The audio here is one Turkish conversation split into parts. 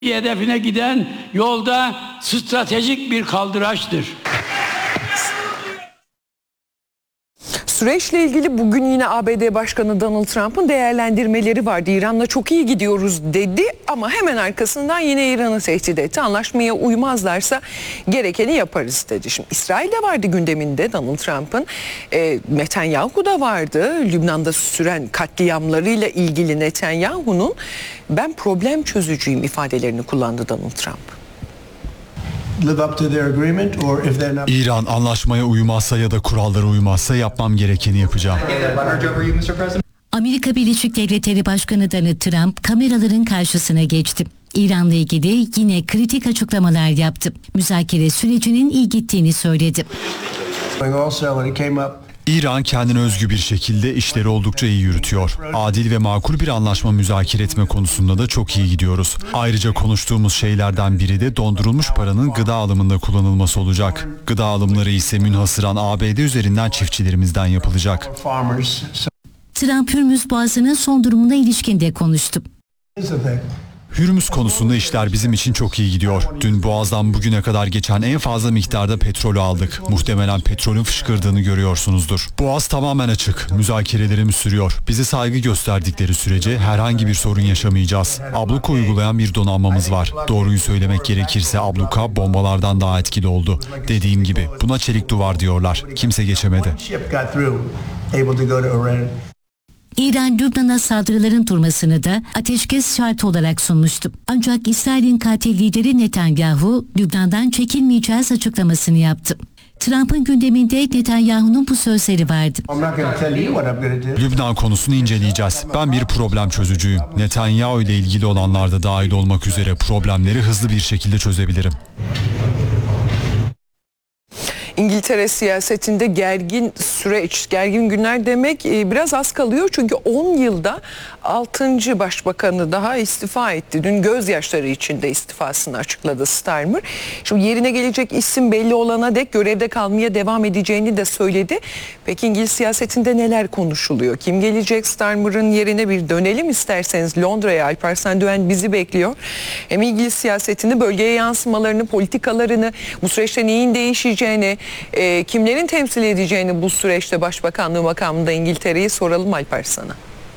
hedefine giden yolda stratejik bir kaldıraçtır. Süreçle ilgili bugün yine ABD Başkanı Donald Trump'ın değerlendirmeleri vardı. İran'la çok iyi gidiyoruz dedi ama hemen arkasından yine İran'ı tehdit etti. Anlaşmaya uymazlarsa gerekeni yaparız dedi. Şimdi İsrail de vardı gündeminde Donald Trump'ın. Netanyahu da vardı. Lübnan'da süren katliamlarıyla ilgili Netanyahu'nun ben problem çözücüyüm ifadelerini kullandı Donald Trump. İran anlaşmaya uymazsa ya da kurallara uymazsa yapmam gerekeni yapacağım. Amerika Birleşik Devletleri Başkanı Donald Trump kameraların karşısına geçti. İran'la ilgili yine kritik açıklamalar yaptı. Müzakere sürecinin iyi gittiğini söyledi. İran kendine özgü bir şekilde işleri oldukça iyi yürütüyor. Adil ve makul bir anlaşma müzakere etme konusunda da çok iyi gidiyoruz. Ayrıca konuştuğumuz şeylerden biri de dondurulmuş paranın gıda alımında kullanılması olacak. Gıda alımları ise münhasıran ABD üzerinden çiftçilerimizden yapılacak. Trump Hürmüz Boğazı'nın son durumuna ilişkin de konuştu. Hürmüz konusunda işler bizim için çok iyi gidiyor. Dün Boğaz'dan bugüne kadar geçen en fazla miktarda petrolü aldık. Muhtemelen petrolün fışkırdığını görüyorsunuzdur. Boğaz tamamen açık. Müzakerelerimiz sürüyor. Bize saygı gösterdikleri sürece herhangi bir sorun yaşamayacağız. Abluka uygulayan bir donanmamız var. Doğruyu söylemek gerekirse abluka bombalardan daha etkili oldu. Dediğim gibi buna çelik duvar diyorlar. Kimse geçemedi. İran, Lübnan'a saldırıların durmasını da ateşkes şartı olarak sunmuştu. Ancak İsrail'in katil lideri Netanyahu, Lübnan'dan çekilmeyeceğiz açıklamasını yaptı. Trump'ın gündeminde Netanyahu'nun bu sözleri vardı. Lübnan konusunu inceleyeceğiz. Ben bir problem çözücüyüm. Netanyahu ile ilgili olanlar da dahil olmak üzere problemleri hızlı bir şekilde çözebilirim. İngiltere siyasetinde gergin süreç, gergin günler demek biraz az kalıyor. Çünkü 10 yılda 6. başbakanı daha istifa etti. Dün gözyaşları içinde istifasını açıkladı Starmer. Şimdi yerine gelecek isim belli olana dek görevde kalmaya devam edeceğini de söyledi. Peki İngiliz siyasetinde neler konuşuluyor? Kim gelecek Starmer'ın yerine? Bir dönelim isterseniz Londra'ya. Alparslan Düven bizi bekliyor. Hem İngiliz siyasetini, bölgeye yansımalarını, politikalarını, bu süreçte neyin değişeceğini, kimlerin temsil edeceğini bu süreçte başbakanlığı makamında İngiltere'yi soralım Alparslan'a.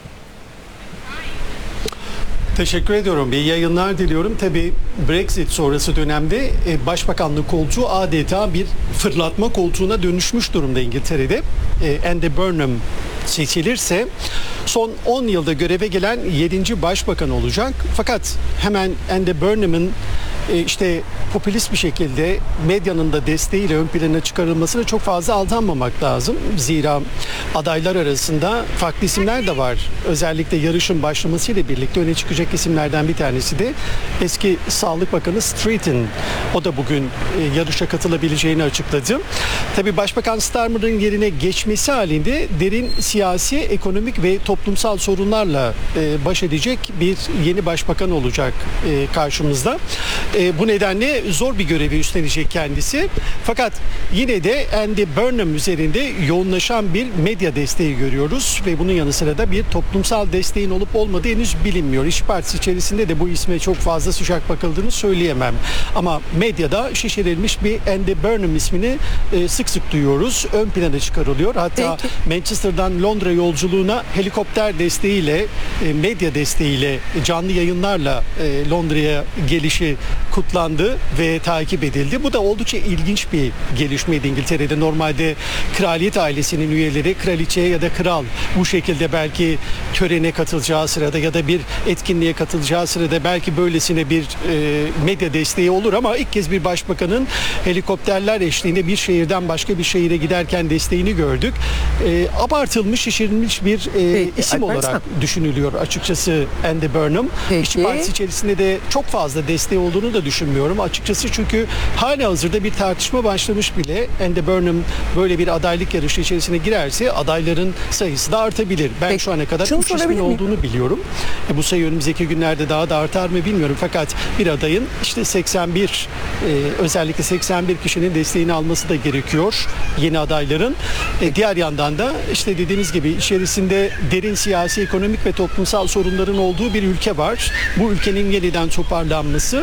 Teşekkür ediyorum. İyi yayınlar diliyorum. Tabii Brexit sonrası dönemde başbakanlık koltuğu adeta bir fırlatma koltuğuna dönüşmüş durumda İngiltere'de. Andy Burnham seçilirse son 10 yılda göreve gelen 7. başbakan olacak. Fakat hemen Andy Burnham'ın işte popülist bir şekilde medyanın da desteğiyle ön plana çıkarılmasına çok fazla aldanmamak lazım. Zira adaylar arasında farklı isimler de var. Özellikle yarışın başlamasıyla birlikte öne çıkacak isimlerden bir tanesi de eski Sağlık Bakanı Streeton. O da bugün yarışa katılabileceğini açıkladı. Tabii Başbakan Starmer'ın yerine geçmesi halinde derin siyasi, ekonomik ve toplumsal sorunlarla baş edecek bir yeni başbakan olacak karşımızda. Bu nedenle zor bir görevi üstlenecek kendisi. Fakat yine de Andy Burnham üzerinde yoğunlaşan bir medya desteği görüyoruz ve bunun yanı sıra da bir toplumsal desteğin olup olmadığı henüz bilinmiyor. İş Partisi içerisinde de bu isme çok fazla sıcak bakıldığını söyleyemem. Ama medyada şişirilmiş bir Andy Burnham ismini sık sık duyuyoruz. Ön plana çıkarılıyor. Hatta Manchester'dan Londra yolculuğuna helikopter desteğiyle, medya desteğiyle, canlı yayınlarla Londra'ya gelişi kutlandı ve takip edildi. Bu da oldukça ilginç bir gelişmeydi İngiltere'de. Normalde kraliyet ailesinin üyeleri kraliçeye ya da kral bu şekilde belki törene katılacağı sırada ya da bir etkinliğe katılacağı sırada belki böylesine bir medya desteği olur ama ilk kez bir başbakanın helikopterler eşliğinde bir şehirden başka bir şehire giderken desteğini gördük. Abartılmış, şişirilmiş bir isim olarak düşünülüyor açıkçası Andy Burnham. İşçi Partisi içerisinde de çok fazla desteği olduğunu da da düşünmüyorum açıkçası, çünkü hala hazırda bir tartışma başlamış bile. Andy Burnham böyle bir adaylık yarışı içerisine girerse adayların sayısı da artabilir. Ben Peki, şu ana kadar şunu 3 ismin sorabilir miyim? olduğunu biliyorum. Bu sayı önümüzdeki günlerde daha da artar mı bilmiyorum. Fakat bir adayın işte 81 özellikle 81 kişinin desteğini alması da gerekiyor yeni adayların. Diğer yandan da işte dediğimiz gibi içerisinde derin siyasi, ekonomik ve toplumsal sorunların olduğu bir ülke var. Bu ülkenin yeniden toparlanması